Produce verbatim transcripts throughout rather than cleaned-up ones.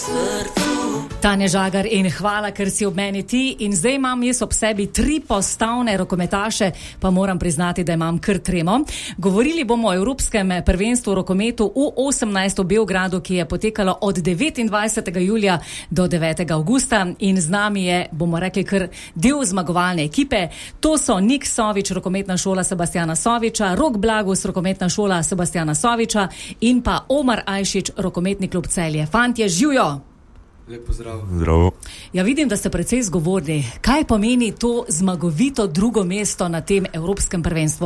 Tanja Žagar in hvala, ker si ob meni ti. In zdaj imam jaz ob sebi tri postavne rokometaše, pa moram priznati, da imam kar tremo. Govorili bomo o Evropskem prvenstvu v rokometu U osemnajst v Beogradu, ki je potekalo od devetindvajsetega julija do devetega avgusta. In z nami je, bomo rekli, kar del zmagovalne ekipe. To so Nik Sovič, rokometna šola Sebastjana Soviča, Rok Blagus, rokometna šola Sebastjana Soviča in pa Omar Ajšič, rokometni klub Celje. Fantje, živjo! Lep pozdrav. Zdravo. Ja, vidim, da ste precej zgovorni. Kaj pomeni to zmagovito drugo mesto na tem Evropskem prvenstvu?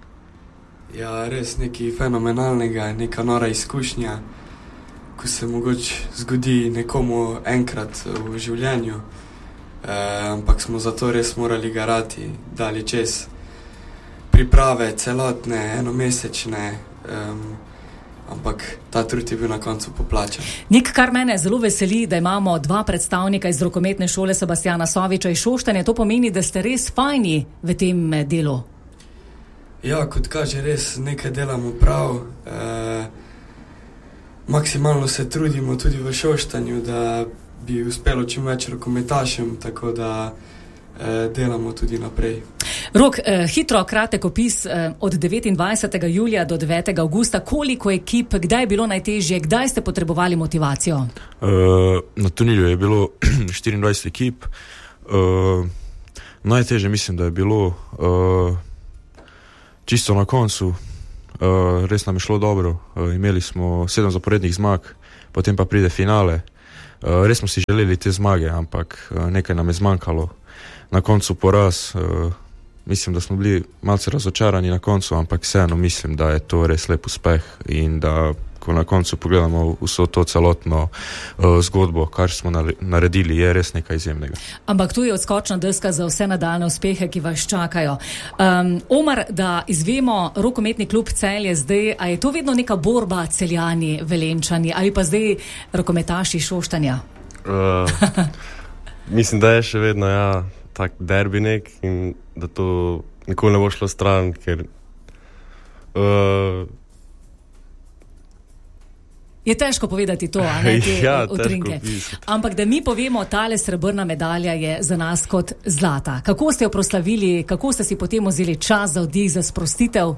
Ja, res nekaj fenomenalnega, neka nora izkušnja, ko se mogoče zgodi nekomu enkrat v življenju, e, ampak smo zato res morali garati, dali čez priprave celotne, enomesečne, um, ampak ta trud je bil na koncu poplačan. Nik, kar mene zelo veseli, da imamo dva predstavnika iz rokometne šole Sebastjana Soviča iz Šoštanja. To pomeni, da ste res fajni v tem delu. Ja, kot kaže, res nekaj delamo prav. E, maksimalno se trudimo tudi v Šoštanju, da bi uspelo čim več rokometašem, tako da e, delamo tudi naprej. Rok, eh, hitro, kratek opis eh, od devetindvajsetega julija do devetega avgusta. Koliko ekip, kdaj je bilo najtežje, kdaj ste potrebovali motivacijo? Uh, na turnirju je bilo štiriindvajset ekip. Uh, najtežje mislim, da je bilo uh, čisto na koncu. Uh, res nam je šlo dobro. Uh, imeli smo sedem zaporednih zmag, potem pa pride finale. Uh, res smo si želeli te zmage, ampak uh, nekaj nam je zmanjkalo. Na koncu poraz. Uh, Mislim, da smo bili malce razočarani na koncu, ampak vseeno mislim, da je to res lep uspeh in da, ko na koncu pogledamo vso to celotno uh, zgodbo, kar smo naredili, je res nekaj izjemnega. Ampak tu je odskočna deska za vse nadaljne uspehe, ki vas čakajo. Um, Omar, da izvemo, rokometni klub Celje zdaj, a je to vedno neka borba Celjani, Velenčani ali pa zdaj rokometaši Šoštanja? Uh, mislim, da je še vedno, ja, tak derbi nek in da to nikoli ne bo šlo stran, ker uh, je težko povedati to, a ne, te ja, utrinke. Ampak da mi povemo, tale srebrna medalja je za nas kot zlata. Kako ste jo proslavili, kako ste si potem vzeli čas za oddih, za sprostitev?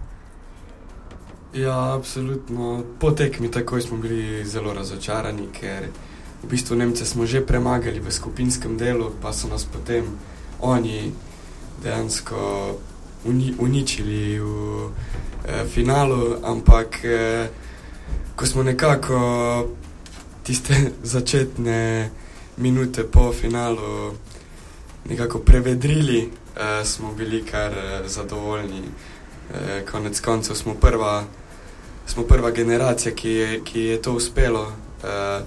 Ja, absolutno. Po tekmi takoj smo bili zelo razočarani, ker v bistvu Nemce smo že premagali v skupinskem delu, pa so nas potem oni dejansko uni, uničili v eh, finalu, ampak eh, ko smo nekako tiste začetne minute po finalu nekako prevedrili, eh, smo bili kar eh, zadovoljni. Eh, konec koncev smo prva, smo prva generacija, ki je, ki je to uspelo eh,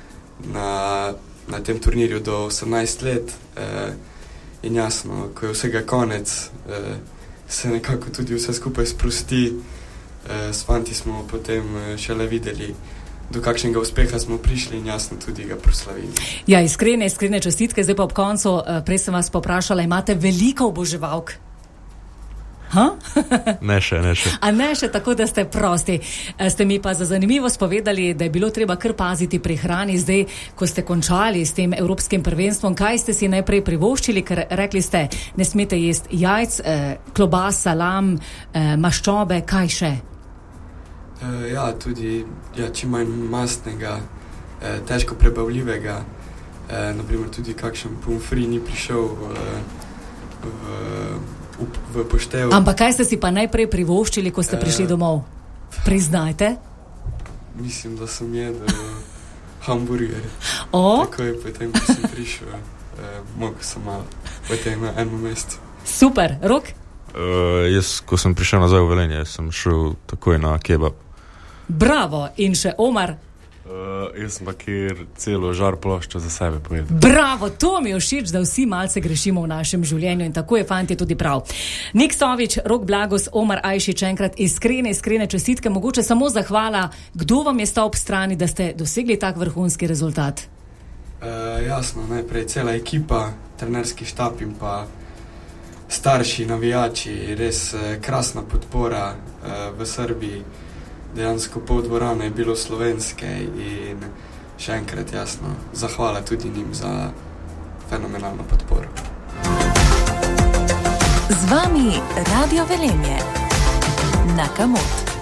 na, na tem turnirju do osemnajst let. Eh, In jasno, ko je vsega konec, eh, se nekako tudi vse skupaj sprosti. Eh, s fanti smo potem šele videli, do kakšnega uspeha smo prišli in jasno tudi ga proslavili. Ja, iskrene, iskrene čestitke. Zdaj pa ob koncu, eh, prej sem vas poprašala, imate veliko oboževalk? Ha? Ne še, ne še. A ne še, tako da ste prosti. Ste mi pa za zanimivost povedali, da je bilo treba kar paziti pri hrani. Zdaj, ko ste končali s tem Evropskim prvenstvom, kaj ste si najprej privoščili, ker rekli ste, ne smete jesti jajc, eh, klobas, salam, eh, maščobe, kaj še? Eh, ja, tudi ja, čim manj mastnega, eh, težko prebavljivega, eh, naprimer tudi kakšen pomfri ni prišel v, v V, v poštev. Ampak kaj ste si pa najprej privoščili, ko ste prišli domov? Priznajte? Mislim, da sem jedel hamburger. O? Tako je potem, ko sem prišel, eh, mogo sem malo potem na enem mestu. Super. Rok? Uh, jaz, ko sem prišel nazaj v Velenje, sem šel takoj na kebab. Bravo. In še Omar? Uh, jaz sem pa kjer celo žar ploščo za sebe pojedel. Bravo, to mi je všeč, da vsi malce grešimo v našem življenju in tako je, fantje, tudi prav. Nik Sovič, Rok Blagus, Omar Ajšič, enkrat iskrene, iskrene čestitke, mogoče samo zahvala, kdo vam je stal ob strani, da ste dosegli tak vrhunski rezultat? Uh, jasno, najprej cela ekipa, trenerski štab in pa starši, navijači, res uh, krasna podpora uh, v Srbiji. Dejansko pol dvorane je bilo slovenske in še enkrat jasno, zahvala tudi njim za fenomenalno podporo. Z vami Radio Velenje. Na Kamot.